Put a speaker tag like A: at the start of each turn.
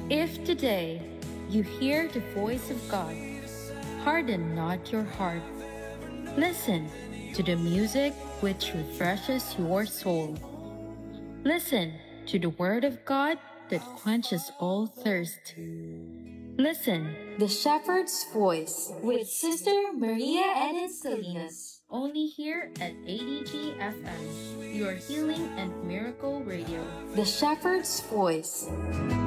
A: If today you hear the voice of God, harden not your heart. Listen to the music which refreshes your soul. Listen to the word of God that quenches all thirst. Listen, The Shepherd's Voice with Sister Maria Eden Salinas. Only here at ADG FM, your healing and miracle radio. The Shepherd's Voice.